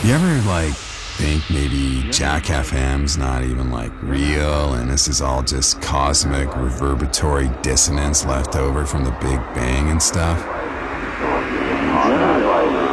You ever, think maybe Jack FM's not even, real, and this is all just cosmic reverberatory dissonance left over from the Big Bang and stuff?